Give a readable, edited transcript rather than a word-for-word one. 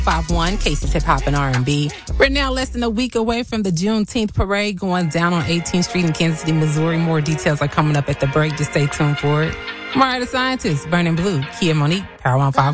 5-1, Casey's Hip Hop and R&B. We're now less than a week away from the Juneteenth parade going down on 18th Street in Kansas City, Missouri. More details are coming up at the break. Just stay tuned for it. Mariah the Scientist, Burning Blue, Kia Monique, Power 105.